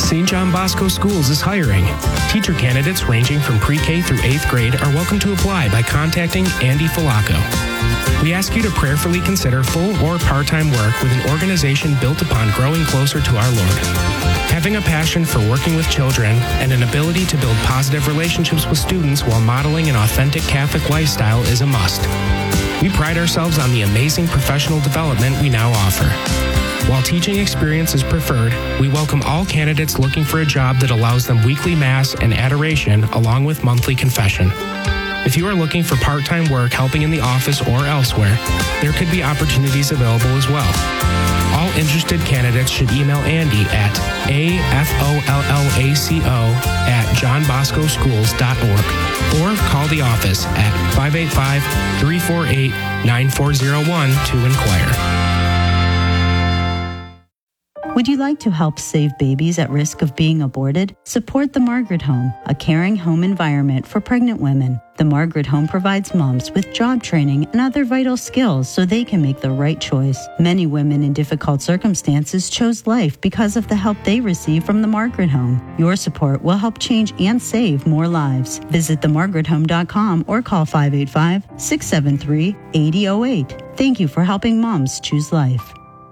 St. John Bosco Schools is hiring. Teacher candidates ranging from pre-K through 8th grade are welcome to apply by contacting Andy Falaco. We ask you to prayerfully consider full or part-time work with an organization built upon growing closer to our Lord. Having a passion for working with children and an ability to build positive relationships with students while modeling an authentic Catholic lifestyle is a must. We pride ourselves on the amazing professional development we now offer. While teaching experience is preferred, we welcome all candidates looking for a job that allows them weekly Mass and adoration along with monthly confession. If you are looking for part-time work helping in the office or elsewhere, there could be opportunities available as well. All interested candidates should email Andy at afollaco@johnboscoschools.org or call the office at 585-348-9401 to inquire. Would you like to help save babies at risk of being aborted? Support the Margaret Home, a caring home environment for pregnant women. The Margaret Home provides moms with job training and other vital skills so they can make the right choice. Many women in difficult circumstances chose life because of the help they receive from the Margaret Home. Your support will help change and save more lives. Visit themargarethome.com or call 585-673-8008. Thank you for helping moms choose life.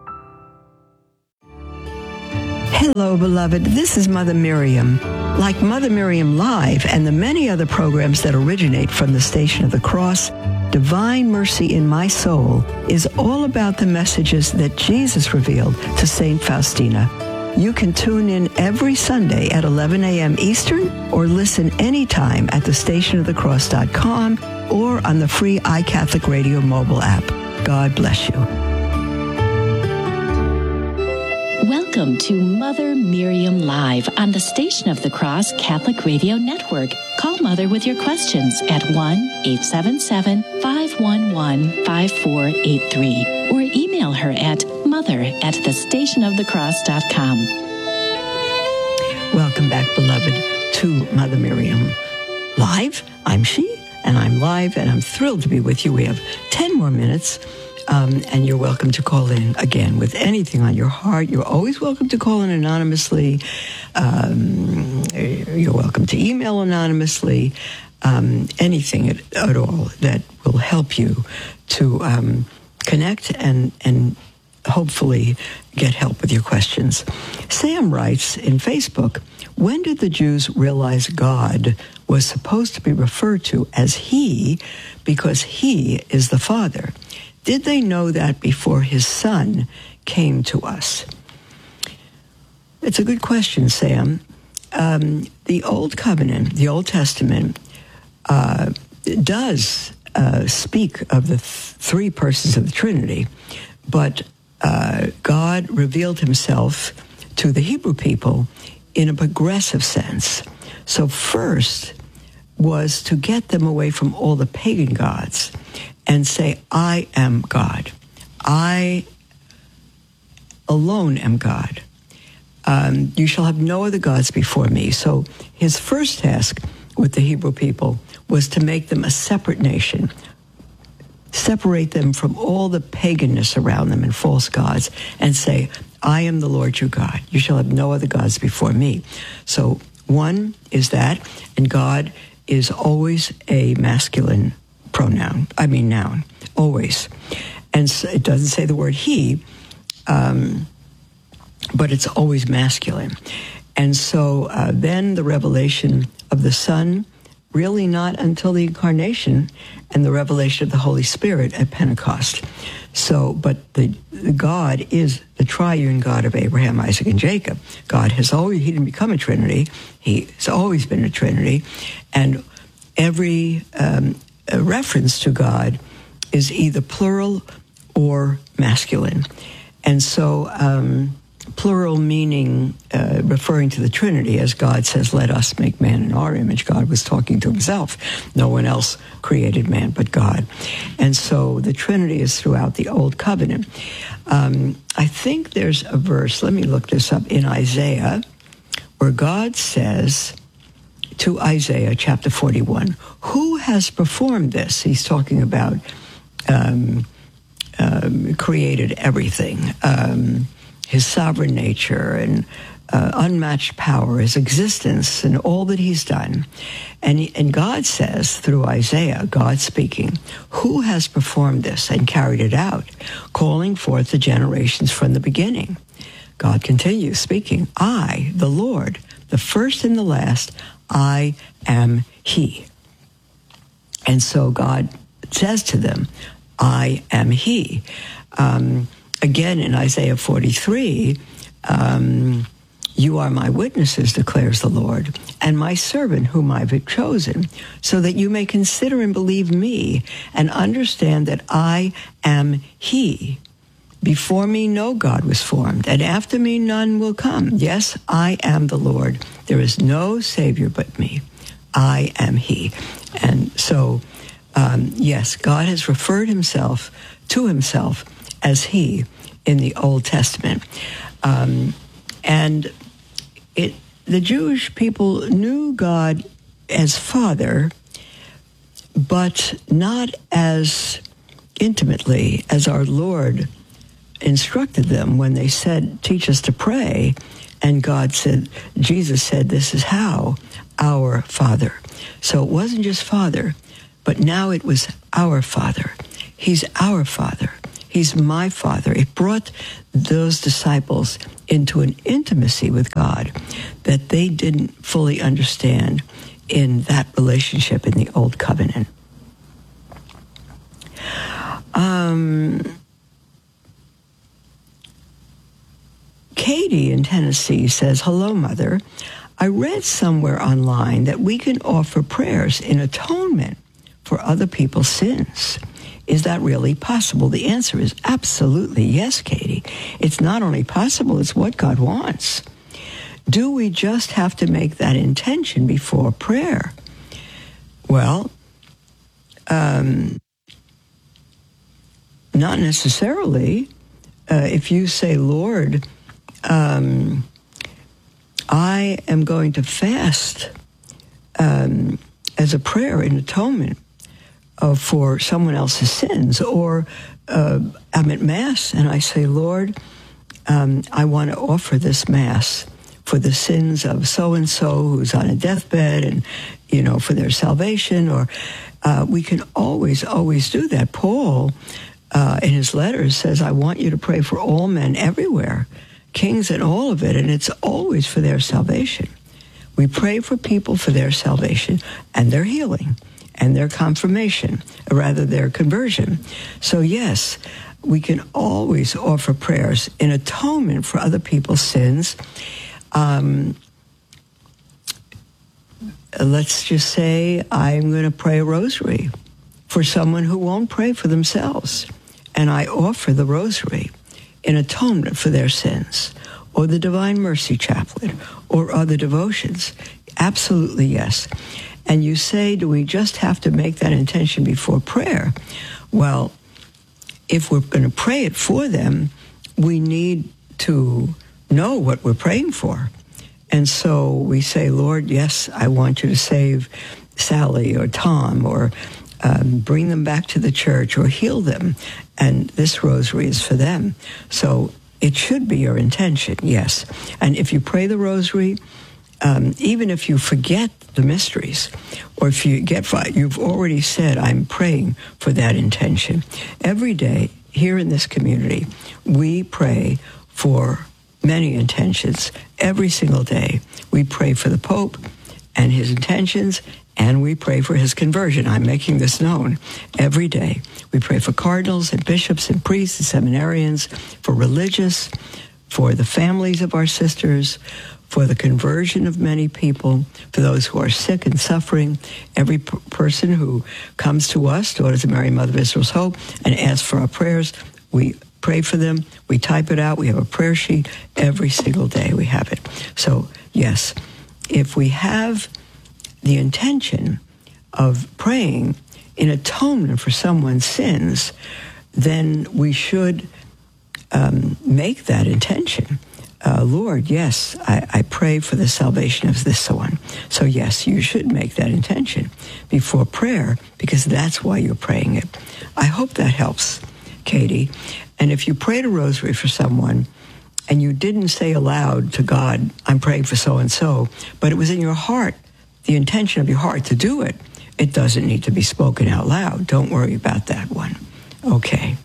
Hello, beloved. This is Mother Miriam. Like Mother Miriam Live and the many other programs that originate from the Station of the Cross, Divine Mercy in My Soul is all about the messages that Jesus revealed to St. Faustina. You can tune in every Sunday at 11 a.m. Eastern or listen anytime at thestationofthecross.com or on the free iCatholic Radio mobile app. God bless you. Welcome to Mother Miriam Live on the Station of the Cross Catholic Radio Network. Call Mother with your questions at 1-877-511-5483 or email her at mother@thestationofthecross.com. Welcome back, beloved, to Mother Miriam Live. I'm she, and I'm live, and I'm thrilled to be with you. We have 10 more minutes. And you're welcome to call in again with anything on your heart. You're always welcome to call in anonymously. You're welcome to email anonymously. Anything at all that will help you to connect and hopefully get help with your questions. Sam writes in Facebook, when did the Jews realize God was supposed to be referred to as He because He is the Father? Did they know that before His Son came to us? It's a good question, Sam. The Old Covenant, the Old Testament, does speak of the three persons of the Trinity, but God revealed Himself to the Hebrew people in a progressive sense. So first was to get them away from all the pagan gods and say, I am God. I alone am God. You shall have no other gods before me. So His first task with the Hebrew people was to make them a separate nation, separate them from all the paganness around them and false gods, and say, I am the Lord your God. You shall have no other gods before me. So one is that, and God is always a masculine noun, always. And so it doesn't say the word he, but it's always masculine. And so then the revelation of the Son, really not until the Incarnation and the revelation of the Holy Spirit at Pentecost. So, but the God is the triune God of Abraham, Isaac, and Jacob. God has always, He didn't become a Trinity. He's always been a Trinity. And every reference to God is either plural or masculine. And so plural meaning referring to the Trinity, as God says, let us make man in our image. God was talking to Himself. No one else created man but God. And so the Trinity is throughout the Old Covenant. I think there's a verse, let me look this up, in Isaiah, where God says to Isaiah chapter 41, who has performed this? He's talking about created everything, His sovereign nature, and unmatched power, his existence, and all that he's done. And God says, through Isaiah, God speaking, who has performed this and carried it out, calling forth the generations from the beginning? God continues speaking, I, the Lord, the first and the last, I am he. And so God says to them, I am he. Again, in Isaiah 43, you are my witnesses, declares the Lord, and my servant whom I've chosen, so that you may consider and believe me and understand that I am he. Before me no God was formed, and after me none will come. Yes, I am the Lord. There is no Savior but me. I am he. And so, yes, God has referred himself to himself as he in the Old Testament. And the Jewish people knew God as Father, but not as intimately as our Lord instructed them when they said, teach us to pray. And Jesus said, this is how, our Father. So it wasn't just Father, but now it was our Father. He's our Father. He's my Father. It brought those disciples into an intimacy with God that they didn't fully understand in that relationship in the Old Covenant. Katie in Tennessee says, hello, Mother. I read somewhere online that we can offer prayers in atonement for other people's sins. Is that really possible? The answer is absolutely yes, Katie. It's not only possible, it's what God wants. Do we just have to make that intention before prayer? Well, not necessarily. If you say, Lord, I am going to fast as a prayer in atonement for someone else's sins, or I'm at Mass and I say, Lord, I want to offer this Mass for the sins of so-and-so who's on a deathbed and, for their salvation, or we can always do that. Paul, in his letters, says, I want you to pray for all men everywhere, kings and all of it, and it's always for their salvation. We pray for people for their salvation and their healing and their confirmation, or rather their conversion. So yes, we can always offer prayers in atonement for other people's sins. Let's just say I'm going to pray a rosary for someone who won't pray for themselves, and I offer the rosary in atonement for their sins, or the Divine Mercy Chaplet, or other devotions. Absolutely yes. And you say, do we just have to make that intention before prayer? Well, if we're going to pray it for them, we need to know what we're praying for. And so we say, Lord, yes, I want you to save Sally or Tom, or bring them back to the church, or heal them. And this rosary is for them. So it should be your intention, yes. And if you pray the rosary, even if you forget the mysteries, or if you you've already said, I'm praying for that intention. Every day here in this community, we pray for many intentions. Every single day, we pray for the Pope and his intentions, and we pray for his conversion. I'm making this known every day. We pray for cardinals and bishops and priests and seminarians, for religious, for the families of our sisters, for the conversion of many people, for those who are sick and suffering. Every person who comes to us, Daughters of Mary, Mother of Israel's Hope, and asks for our prayers, we pray for them. We type it out. We have a prayer sheet. Every single day we have it. So, yes, if we have the intention of praying in atonement for someone's sins, then we should make that intention. Lord, yes, I pray for the salvation of this one. So yes, you should make that intention before prayer, because that's why you're praying it. I hope that helps, Katie. And if you prayed a rosary for someone and you didn't say aloud to God, I'm praying for so-and-so, but it was in your heart, the intention of your heart to do it, it doesn't need to be spoken out loud. Don't worry about that one. Okay.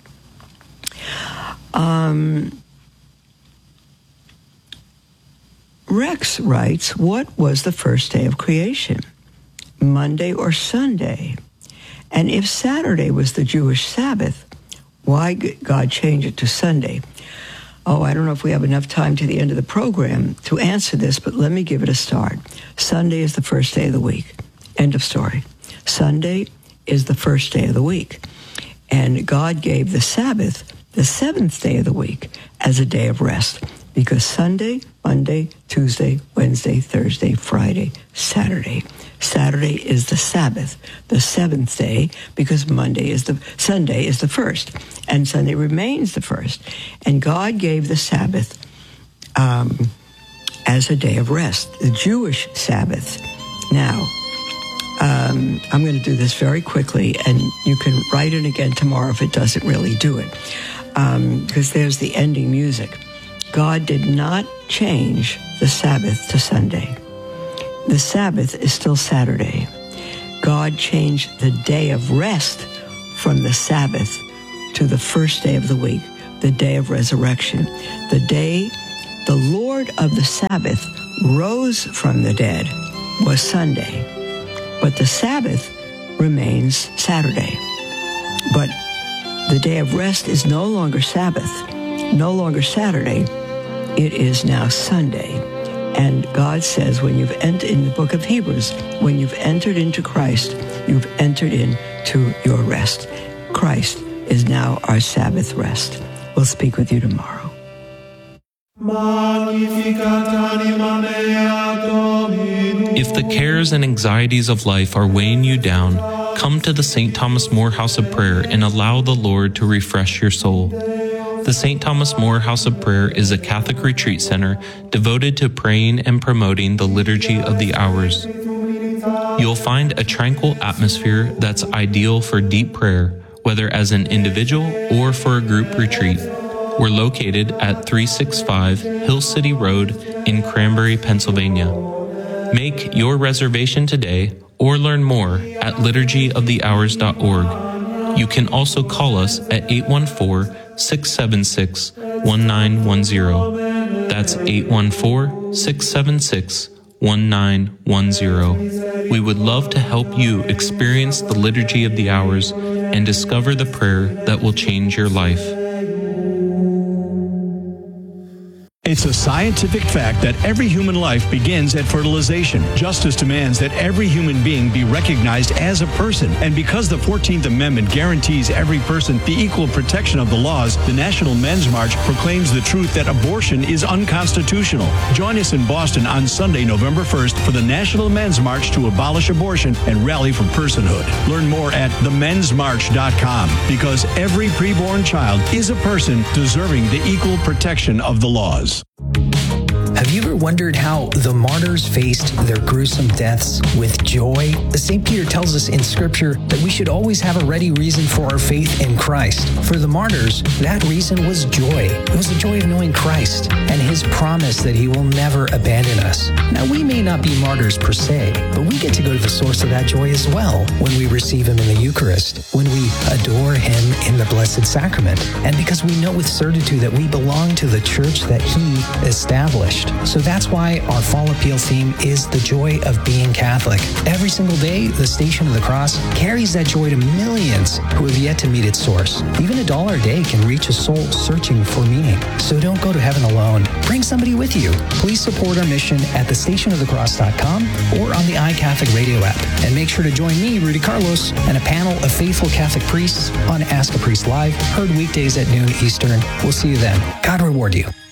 Rex writes, what was the first day of creation? Monday or Sunday? And if Saturday was the Jewish Sabbath, why God change it to Sunday? Oh, I don't know if we have enough time to the end of the program to answer this, but let me give it a start. Sunday is the first day of the week. End of story. Sunday is the first day of the week. And God gave the Sabbath, the seventh day of the week, as a day of rest. Because Sunday, Monday, Tuesday, Wednesday, Thursday, Friday, Saturday. Saturday is the Sabbath, the seventh day, because Sunday is the first, and Sunday remains the first. And God gave the Sabbath as a day of rest, the Jewish Sabbath. Now, I'm going to do this very quickly, and you can write it again tomorrow if it doesn't really do it, because there's the ending music. God did not change the Sabbath to Sunday. The Sabbath is still Saturday. God changed the day of rest from the Sabbath to the first day of the week, the day of resurrection. The day the Lord of the Sabbath rose from the dead was Sunday, but the Sabbath remains Saturday. But the day of rest is no longer Sabbath, no longer Saturday. It is now Sunday. And God says, when you've entered in the book of Hebrews, when you've entered into Christ, you've entered into your rest. Christ is now our Sabbath rest. We'll speak with you tomorrow. If the cares and anxieties of life are weighing you down, come to the St. Thomas More House of Prayer and allow the Lord to refresh your soul. The St. Thomas More House of Prayer is a Catholic retreat center devoted to praying and promoting the Liturgy of the Hours. You'll find a tranquil atmosphere that's ideal for deep prayer, whether as an individual or for a group retreat. We're located at 365 Hill City Road in Cranberry, Pennsylvania. Make your reservation today or learn more at liturgyofthehours.org. You can also call us at 814-676-1910. That's 814-676-1910. We would love to help you experience the Liturgy of the Hours and discover the prayer that will change your life. It's a scientific fact that every human life begins at fertilization. Justice demands that every human being be recognized as a person. And because the 14th Amendment guarantees every person the equal protection of the laws, the National Men's March proclaims the truth that abortion is unconstitutional. Join us in Boston on Sunday, November 1st for the National Men's March to abolish abortion and rally for personhood. Learn more at themensmarch.com, because every preborn child is a person deserving the equal protection of the laws. Have you ever wondered how the martyrs faced their gruesome deaths with joy? St. Peter tells us in Scripture that we should always have a ready reason for our faith in Christ. For the martyrs, that reason was joy. It was the joy of knowing Christ and His promise that He will never abandon us. Now, we may not be martyrs per se, but we get to go to the source of that joy as well when we receive Him in the Eucharist, when we adore Him in the Blessed Sacrament, and because we know with certitude that we belong to the church that He established. So that's why our fall appeal theme is the joy of being Catholic. Every single day, the Station of the Cross carries that joy to millions who have yet to meet its source. Even $1 a day can reach a soul searching for meaning. So don't go to heaven alone. Bring somebody with you. Please support our mission at thestationofthecross.com or on the iCatholic radio app. And make sure to join me, Rudy Carlos, and a panel of faithful Catholic priests on Ask a Priest Live, heard weekdays at noon Eastern. We'll see you then. God reward you.